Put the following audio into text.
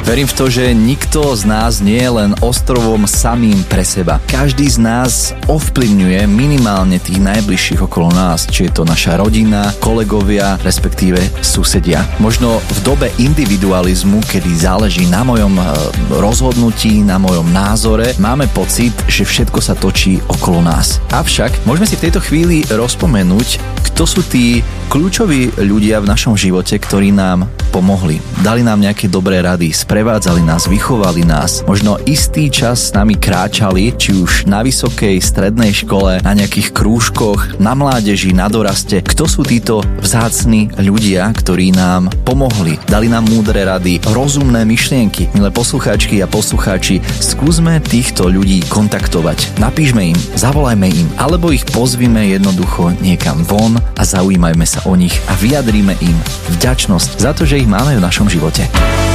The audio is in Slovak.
Verím v to, že nikto z nás nie je len ostrovom samým pre seba. Každý z nás ovplyvňuje minimálne tých najbližších okolo nás, či je to naša rodina, kolegovia, respektíve susedia. Možno v dobe individualizmu, kedy záleží na mojom rozhodnutí, na mojom názore, máme pocit, že všetko sa točí okolo nás. Avšak môžeme si v tejto chvíli rozpomenúť, kto sú tí kľúčoví ľudia v našom živote, ktorí nám pomohli. Dali nám nejaké dobré rady, sprevádzali nás, vychovali nás. Možno istý čas s nami kráčali, či už na vysokej, strednej škole, na nejakých krúžkoch, na mládeži, na doraste. Kto sú títo vzácni ľudia, ktorí nám pomohli? Dali nám múdre rady, rozumné myšlienky. Milé poslucháčky a poslucháči, skúsme týchto ľudí kontaktovať. Napíšme im, zavolajme im, alebo ich pozvime jednoducho niekam von a zaujímajme sa o nich a vyjadríme im vďačnosť za to, že ich máme v našom živote.